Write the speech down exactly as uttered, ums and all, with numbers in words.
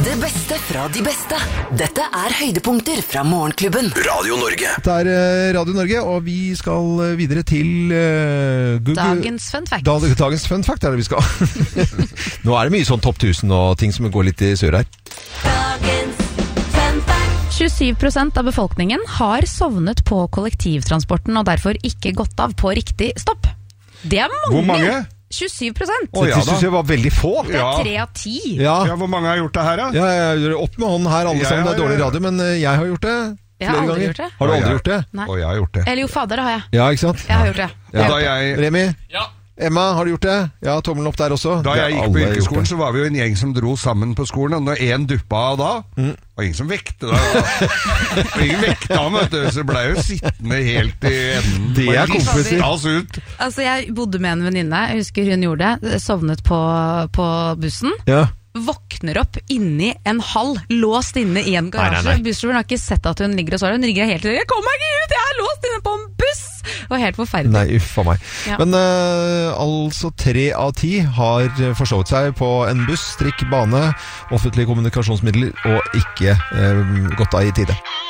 Det beste fra de beste. Dette er høydepunkter fra Morgenklubben. Radio Norge. Det er eh, Radio Norge, og vi skal videre til uh, Google. Dagens fun fact. Da, dagens fun fact er det vi skal. Nå er det mye sånn topp tusen og ting som går litt i sør her. Dagens fun fact. tjuesyv prosent av befolkningen har sovnet på kollektivtransporten og derfor ikke gått av på riktig stopp. Det er mange. Hvor mange? tjuesyv prosent. Oh, ja, det synes jeg var veldig få. Det er Ja. tre av ti. Ja. Ja, hvor mange har gjort det her, da? Ja, jeg gjør opp med hånden her, alle Ja, sammen. Det er ja, dårlig ja. radio, men eh, jeg har gjort det Jeg har flere aldri ganger. gjort det. Har du aldri Ja, gjort det? Nei. Og jeg har gjort det. Eller jo, fader, det har jeg. Ja, ikke sant? Jeg har gjort det. Ja. Og da jeg... Remi? Ja. Emma, har du gjort det? Ja, tommelen opp der også. Da jeg Ja, gikk alle på har gjort yrkesskolen, det. så var vi jo en gjeng som dro sammen på skolen, og når en duppa av da, Mm. var ingen som vekte da. Og ingen vekte ham, vet du, så ble jo sittende helt i enden. Det er Bare kompiser. lista oss ut. Altså, jeg bodde med en venninne, jeg husker hun gjorde det, sovnet på, på bussen. Ja. Våkner opp inni en hall, låst inne i en garasje. Nei, nei, nei. Bussjåføren har ikke sett at hun ligger og sover. Hun rigger helt til, jeg kommer meg ikke ut, jeg er låst inne på en buss! Det var helt forferdelig. Nei, uff a meg. Ja. Men uh, altså tre av ti har uh, forsovet seg på en buss, strikk, bane, offentlige kommunikasjonsmidler og ikke uh, gått av i tide.